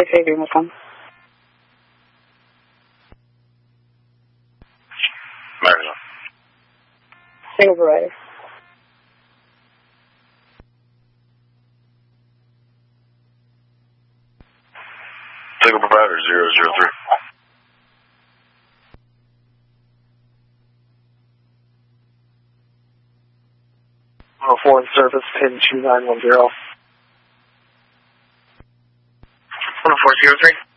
683 will come. American. Single provider. Single provider 003. Foreign service pin 2910. 1403.